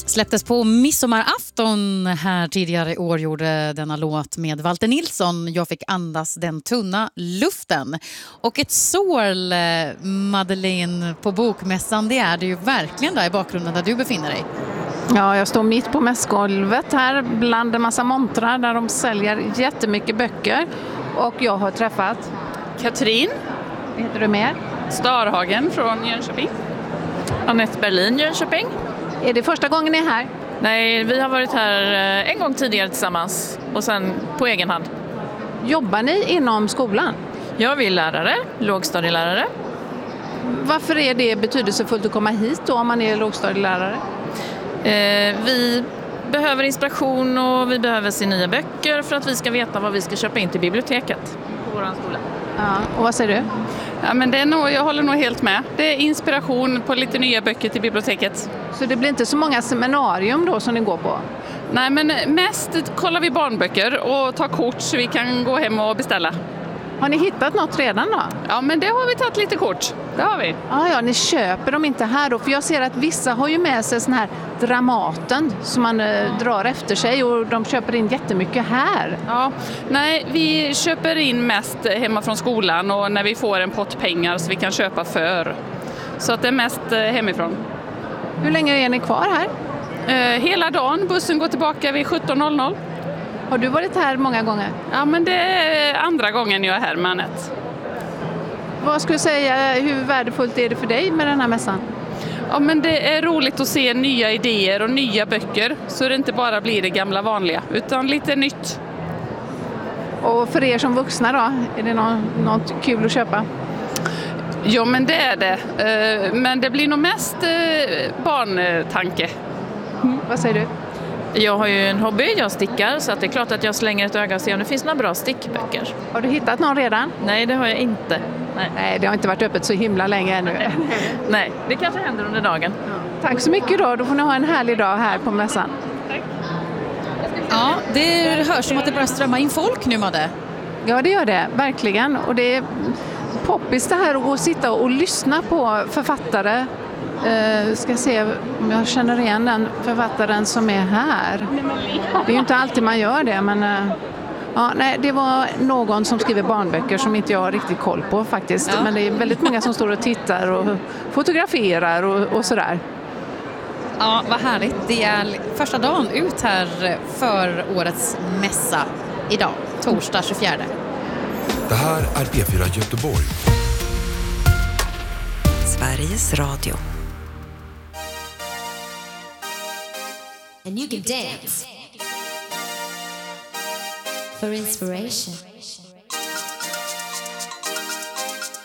Släpptes på midsommarafton här tidigare i år, gjorde denna låt med Walter Nilsson. Jag fick andas den tunna luften. Och ett sorl, Madeleine, på Bokmässan, det är det ju verkligen där i bakgrunden där du befinner dig. Ja, jag står mitt på mässgolvet här bland en massa montrar där de säljer jättemycket böcker. Och jag har träffat Katrin. Vad heter du mer? Starhagen från Jönköping. Annette Berlin, Jönköping. Är det första gången ni är här? Nej, vi har varit här en gång tidigare tillsammans och sen på egen hand. Jobbar ni inom skolan? Jag är lärare, lågstadielärare. Varför är det betydelsefullt att komma hit då om man är lågstadielärare? Vi behöver inspiration och vi behöver se nya böcker för att vi ska veta vad vi ska köpa in till biblioteket på vår skola. Ja, och vad säger du? Ja, men det är nog, jag håller nog helt med. Det är inspiration på lite nya böcker till biblioteket. Så det blir inte så många seminarium då som ni går på? Nej, men mest kollar vi barnböcker och tar kort så vi kan gå hem och beställa. Har ni hittat något redan då? Ja, men det har vi tagit lite kort. Det har vi. Ja, ni köper dem inte här då. För jag ser att vissa har ju med sig sån här Dramaten som man drar efter sig och de köper in jättemycket här. Ja, nej, vi köper in mest hemma från skolan och när vi får en pott pengar så vi kan köpa för. Så att det är mest hemifrån. Hur länge är ni kvar här? Hela dagen. Bussen går tillbaka vid 17.00. Har du varit här många gånger? Ja, men det är andra gången jag är här med Annette. Vad skulle du säga, hur värdefullt är det för dig med den här mässan? Ja, men det är roligt att se nya idéer och nya böcker så det inte bara blir det gamla vanliga utan lite nytt. Och för er som vuxna då, är det något kul att köpa? Ja, men det är det. Men det blir nog mest barntanke. Vad säger du? Jag har ju en hobby, jag stickar, så att det är klart att jag slänger ett öga och ser om det finns några bra stickböcker. Har du hittat någon redan? Nej, det har jag inte. Nej, det har inte varit öppet så himla länge ännu. Nej, det kanske händer under dagen. Tack så mycket då får ni ha en härlig dag här på mässan. Ja, det hörs som att det börjar strömma in folk nu, Madde. Ja, det gör det, verkligen. Och det är poppis det här att gå och sitta och lyssna på författare. Ska se om jag känner igen den författaren som är här. Det är ju inte alltid man gör det, men ja, nej, det var någon som skriver barnböcker som inte jag har riktigt koll på faktiskt. Ja. Men det är väldigt många som står och tittar och fotograferar och sådär. Ja, vad härligt. Det är första dagen ut här för årets mässa idag, torsdag 24. Det här är P4 Göteborg. Sveriges Radio. And you can dance for inspiration.